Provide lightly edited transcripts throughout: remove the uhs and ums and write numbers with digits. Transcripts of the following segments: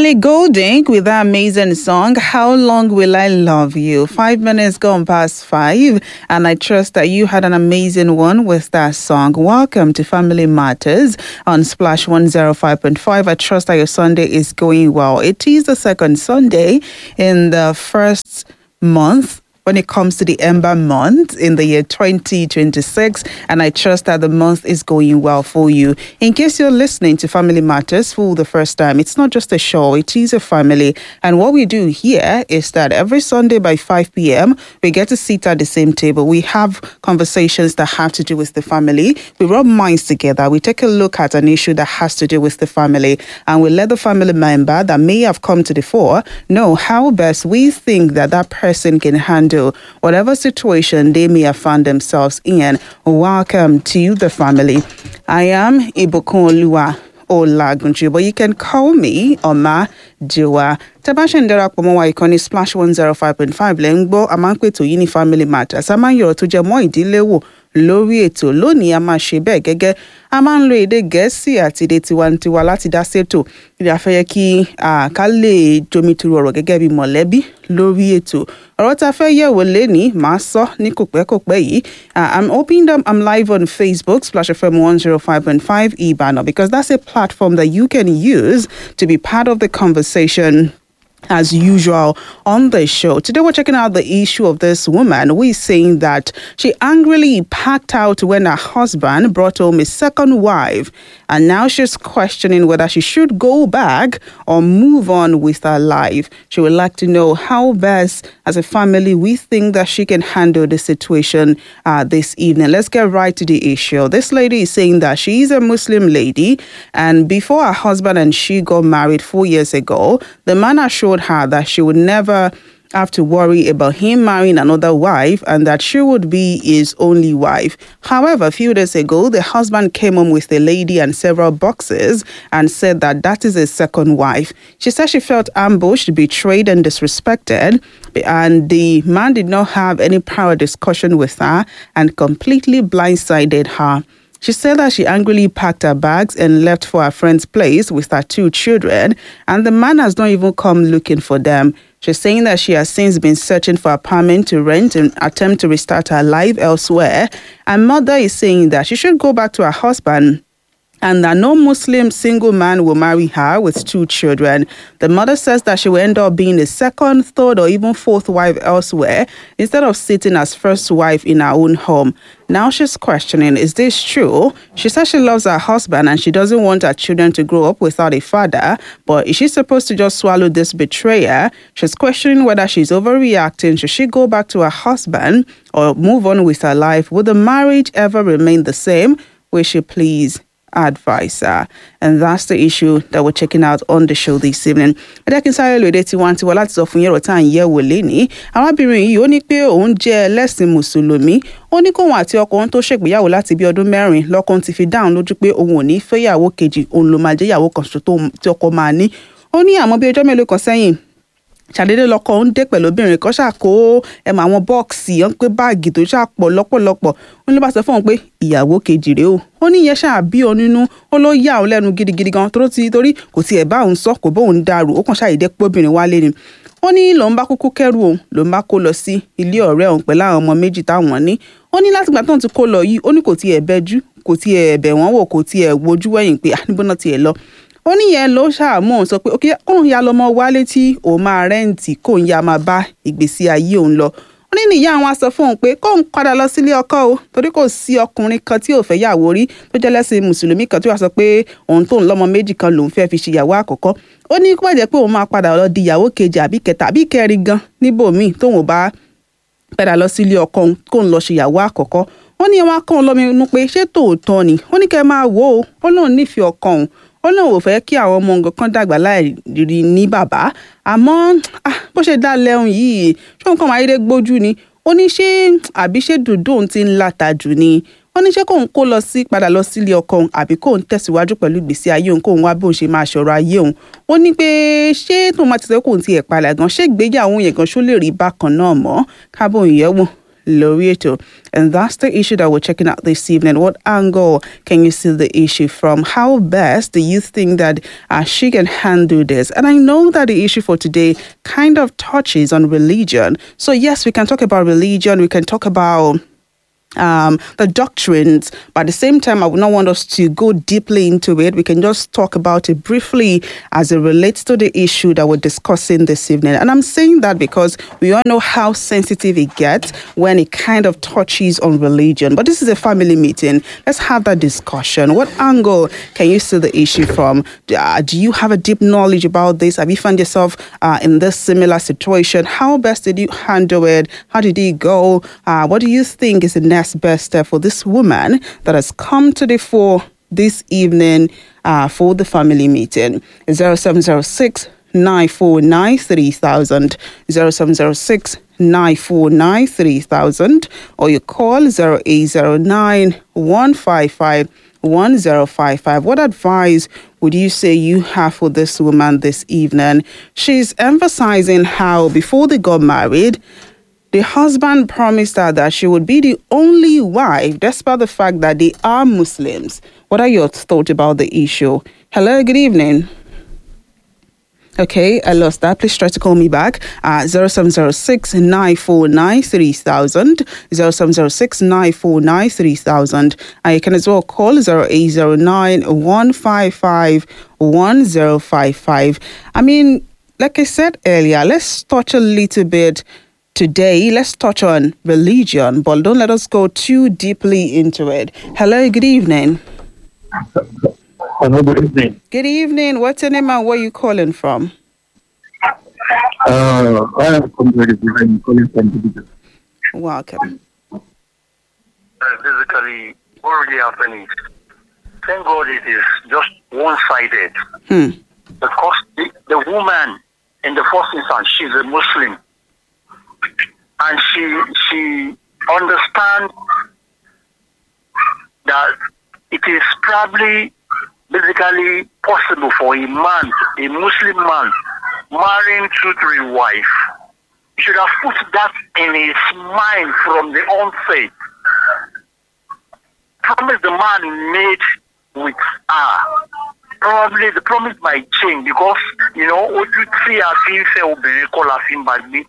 Ellie Goulding with that amazing song, How Long Will I Love You? 5 minutes gone past 5, and I trust that you had an amazing one with that song. Welcome to Family Matters on Splash 105.5. I trust that your Sunday is going well. It is the second Sunday in the first month when it comes to the Ember month in the year 2026, and I trust that the month is going well for you. In case you're listening to Family Matters for the first time, it's not just a show, it is a family. And what we do here is that every Sunday by 5 p.m., we get to sit at the same table. We have conversations that have to do with the family. We rub minds together. We take a look at an issue that has to do with the family, and we let the family member that may have come to the fore know how best we think that that person can handle whatever situation they may have found themselves in. Welcome to the family. I am Ibukunoluwa Olagunju, but you can call me Oma Joa. Tabasha Ndera Pomowa Ikoni Splash 105.5 Lengbo, Amankwe to Uni Family Matters. Amanyo to Jamo Idilewo lórí ètò lónìí a máa ṣe bẹ́ẹ̀ gẹ́gẹ́ a máa ń lo èdè Gẹ̀ẹ́sì àti èdè tiwantiwa láti dá sétò ìdí afẹ́yẹ kí ká lè jomitoro ọ̀rọ̀ gẹ́gẹ́ bí mọ̀lẹ́bí lórí ètò ọ̀rọ̀ tá a fẹ́ yẹ̀wò lénìí màá sọ ní kòpẹ́kòpẹ́ yìí. I'm live on Facebook Splash FM 105.5 Ibadan, because that's a platform that you can use to be part of the conversation as usual on the show. Today we're checking out the issue of this woman who is saying that she angrily packed out when her husband brought home a second wife, and now she's questioning whether she should go back or move on with her life. She would like to know how best as a family we think that she can handle the situation this evening. Let's get right to the issue. This lady is saying that she is a Muslim lady, and before her husband and she got married 4 years ago, the man assured her that she would never have to worry about him marrying another wife and that she would be his only wife. However, a few days ago, the husband came home with a lady and several boxes and said that that is his second wife. She said she felt ambushed, betrayed, and disrespected, and the man did not have any prior discussion with her and completely blindsided her. She said that she angrily packed her bags and left for her friend's place with her 2 children, and the man has not even come looking for them. She's saying that she has since been searching for an apartment to rent and attempt to restart her life elsewhere. Her mother is saying that she should go back to her husband and that no Muslim single man will marry her with 2 children. The mother says that she will end up being a second, third, or even fourth wife elsewhere instead of sitting as first wife in her own home. Now she's questioning, is this true? She says she loves her husband and she doesn't want her children to grow up without a father, but is she supposed to just swallow this betrayer? She's questioning whether she's overreacting. Should she go back to her husband or move on with her life? Will the marriage ever remain the same? Will she please advisor? And that's the issue that we're checking out on the show this evening. Adekinsare lóde tiwantiwa láti sọ fún yẹn rọ̀ tá à ń yẹ̀wò lénìí. Arábìnrin yìí ó ní pé òun jẹ́ ẹlẹ́sìn mùsùlùmí. Ó ní kóun àti ọkọ òun tó ṣègbéyàwó láti bí ọdún 4 lọ́kọ ti fi dáhùn lójú pé òun ò ní fẹ́yàwó kejì, òun ló máa jẹ́ ìyàwó kan ṣoṣo tí ọkọ máa ní. Ó ní àmọ́ bí ọjọ́ mélòó kan sẹ́yìn ṣàdédé lọkọ ń dé pẹ̀lú obìnrin kan ṣàkó àwọn bọ́ọ̀sì ọ̀n pé báàgì tó ṣàpọ̀ lọ́pọ̀lọpọ̀. Ó ní bá sọ fún òun pé ìyàwó kejì rèé o. Ó ní ìyẹn ṣàbí ọ nínú, ó ló yà òun lẹ́nu gidigidi gan torí kò tiẹ̀ bá òun sọ, kò bá òun dàrú, ó kàn ṣàdédé pé obìnrin wálé ni. Ó ní lòun bá kúkú kẹ́rù òun, lòun bá kó lọ sí ilé ọ̀rẹ́ òun pẹ̀lú àwọn ọmọ 2 táwọn ní. Ó ní látìgbà tóun ti kó lọ yìí, ó ní kò tiẹ̀ bẹjú, kò tiẹ̀ bẹ̀ wọ́n wò, kò tiẹ̀ wojú wẹ̀yìn pé níbo náà tiẹ̀ lọ. Ó ní yẹn ló ṣàmú òun sọ pé ókè kóun ya lọmọ wálé tí òun máa rẹ́ǹtì kóun ya máa bá ìgbésí ayé òun lọ. Ó ní níyà àwọn aṣọ fún òun pé kóun padà lọ sílé ọkọ o, torí kò sí ọkùnrin kan tí ò fẹ́ yàwó rí tó jẹ́ lẹ́sìn mùsùlùmí kan tí wàá sọ pé òun tóun lọ́mọ 2 kan lòun fẹ́ fi ṣe ìyàwó àkọ́kọ́. Ó ní kó jẹ́ pé òun máa padà lọ di ìyàwó kejì àbí kẹta àbí kẹrin gan níbòmíì tóun ò bá padà lọ sílé ọkọ òun kóun lọ ṣe ìyàwó àkọ́kọ́. Ó ní wọn kàn lọ́mọ pé ṣé tòótọ́ ni? Ó ní kẹ́ máa wò ó, ó lóun nífẹ̀ẹ́ ọkọ òun. Ó lóun ò fẹ́ kí àwọn ọmọ nǹkan kan dàgbà láì rí ní bàbá, àmọ́ bó ṣe dá lẹ́hùn yìí ṣé òun kàn máa yédé gbójú ni. Ó ní ṣé dùdú òun ti ń láta jù ni. Ó ní ṣé kóun kó lọ padà lọ sílé ọkọ òun àbí kóun tẹ̀síwájú pẹ̀lú ìgbésí ayé òun, kóun wá bóun ṣe máa ṣọ̀rọ̀ ayé òun. Ó ní pé ṣé tóun máa ti sọ kóun ti ẹ̀ padà gan, ṣé ìgbéyàwó yẹn gan ṣó lè rí bákan náà mọ́? Kábòun yẹ̀wò lórí ètò. And that's the issue that we're checking out this evening. What angle can you see the issue from? How best do you think that she can handle this? And I know that the issue for today kind of touches on religion. So yes, we can talk about religion. We can talk about the doctrines, but at the same time, I would not want us to go deeply into it. We can just talk about it briefly as it relates to the issue that we're discussing this evening. And I'm saying that because we all know how sensitive it gets when it kind of touches on religion. But this is a family meeting. Let's have that discussion. What angle can you see the issue from? Do you have a deep knowledge about this? Have you found yourself in this similar situation? How best did you handle it? How did it go? What do you think is the next best step for this woman that has come to the fore this evening for the family meeting? 0706 949 3000, 0706 949 3000, or you call 0809 155 1055. What advice would you say you have for this woman this evening? She's emphasizing how before they got married, the husband promised her that she would be the only wife, despite the fact that they are Muslims. What are your thoughts about the issue? Hello, good evening. Okay, I lost that. Please try to call me back at 0706 949 3000, 0706 949 3000. And you can as well call 0809 155 1055. I mean, like I said earlier, let's touch a little bit today. Let's touch on religion, but don't let us go too deeply into it. Hello, good evening. Hello, good evening. Good evening. What's your name and where are you calling from? I am calling from Division. Welcome. Basically, what really happened is, thank God it is just one-sided. Because the woman, in the first instance, she's a Muslim. And she understands that it is probably basically possible for a man, a Muslim man, marrying 2-3 wives. He should have put that in his mind from the onset. Promise the man made with her. Probably the promise might change because, you know, what you see as being said,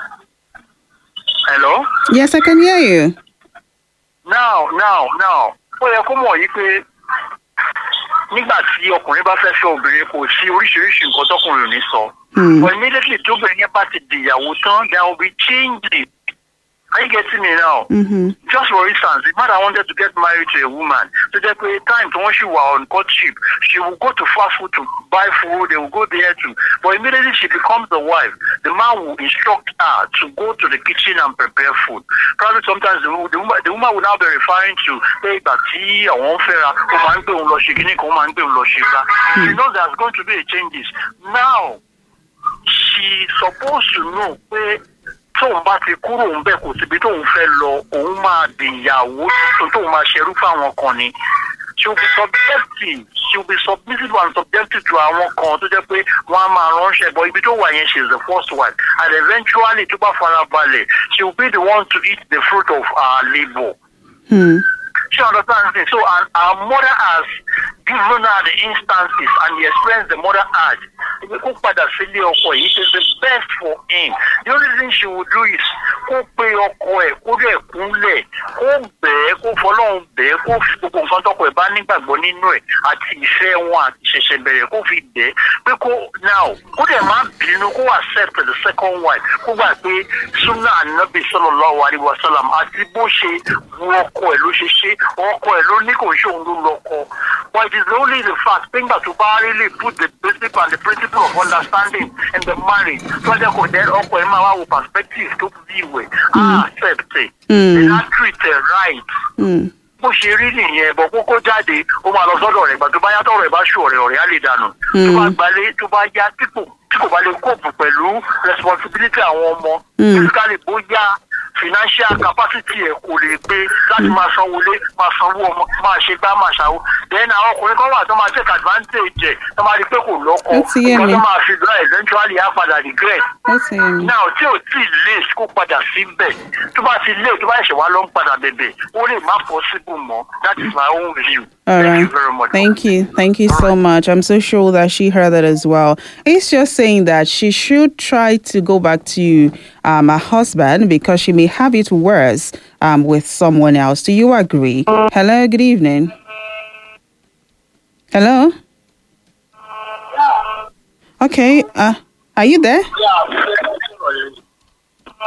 hello? Yes, I can hear you. Now. Ó yẹ kó mọ̀ yí pé nígbà tí ọkùnrin bá fẹ́ fẹ́ obìnrin kò sí oríṣiríṣi nǹkan tọkùnrin ò ní sọ. But immediately tí obìnrin yẹn bá ti dìyàwó tán, there will be changes. Are you getting me now? Just for instance, the man that wanted to get married to a woman, so that by the time when she was on courtship, she will go to fast food to buy food, they will go there too. But immediately she becomes the wife, the man will instruct her to go to the kitchen and prepare food. Probably sometimes the woman will now be referring to, hey, but she knows there's going to be a changes. Now, she's supposed to know where tóun bá ti kúrò ń bẹ̀ kò síbi tóun fẹ́ lọ, òun máa dìyàwó tóun máa ṣerú fáwọn kan ni. She will be subjective. She will be submissive and subjective to àwọn kan tó jẹ́ pé wọ́n á máa ránṣẹ́, but ibi tó wà yẹn she is the first one. And eventually tó bá farabalẹ̀, she will be the one to eat the fruit of her labour. She understands it. So our mother has given her the instances and the experience the mother had. It is the best for him. The only thing she will do is kó pe ọkọ ẹ̀, kó dẹ̀ kúnlẹ̀, kó bẹ̀ẹ́, kó fọlọ́run bẹ̀ẹ́, kó fi gbogbo nǹkan tọkọ ẹ̀ bá nígbàgbọ́ nínú ẹ̀ àti ìfẹ́ wọn àti ṣẹ̀ṣẹ̀ bẹ̀rẹ̀ kó fi bẹ̀ẹ́ pé kó now kó dẹ̀ má bínú, kó accept the second wife, kó gbà pé súnà ànábì sallallahu alaihi wasallam àti bó ṣe wù ọkọ ẹ̀ ló ṣe ṣe, ọkọ ẹ̀ ló ní kò ṣe òun ló lọ́kọ. But it is only the fact pé nígbà tó bá really put the principle and the principle of understanding in the marriage, so that ọkọ ẹ̀ máa wá wo perspective tó bí ìwẹ̀ accept it. They not treat it right. Bó ṣe rí nìyẹn, bọ̀ kókó jáde, ó máa lọ sọ́dọ̀ rẹ̀ gbà tó bá yá tọ̀rọ̀ ẹ̀ bá ṣù ọ̀rẹ́ á lè dànù. Tó bá gbalé, tó bá yá tí kò bá lè kóòpù pẹ̀lú responsibility àwọn ọmọ. Physically bóyá financial capacity ẹ̀ kò lè gbé láti máa sanwó lé máa sanwó ọmọ máa ṣe gbá máa ṣàwó then àwọn ọkùnrin kan wà tó máa take advantage ẹ̀ tó máa rí pé kò lọ́kọ nǹkan tó máa fi dúrà eventually á padà regret now tí ò tí ì lè kó padà síbẹ̀ tó bá ti lé tó bá ṣẹ̀ wá ló ń padà bẹ̀bẹ̀ ó lè má possible mọ́ that is my own view. All Thank right. you very much. Thank you so much. I'm so sure that she heard that as well. It's just saying that she should try to go back to her husband because she may have it worse with someone else. Do you agree? Hello, good evening. Hello? Okay, are you there? Yeah.